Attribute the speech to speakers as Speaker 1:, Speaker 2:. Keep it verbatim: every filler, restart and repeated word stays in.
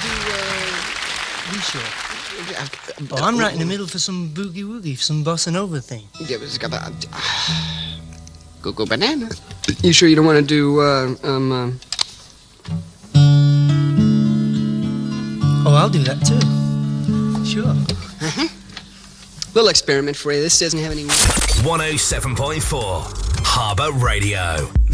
Speaker 1: do, uh...
Speaker 2: You sure?
Speaker 1: Uh,
Speaker 2: Oh, I'm right in the middle for some boogie-woogie, some bossa nova thing.
Speaker 1: Yeah, but it's got a... Go Go Banana. You sure you don't want to do, uh, um, uh...
Speaker 2: Oh, I'll do that, too. Sure.
Speaker 1: Uh-huh. Little experiment for you. This doesn't have any...
Speaker 3: one oh seven point four Harbour Radio.